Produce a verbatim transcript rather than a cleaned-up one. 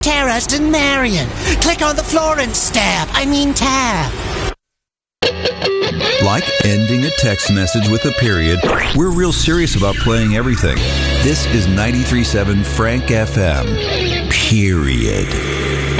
Terrace and Marion. Click on the floor and stab. I mean tab. Like ending a text message with a period, we're real serious about playing everything. This is ninety-three point seven Frank F M. Period.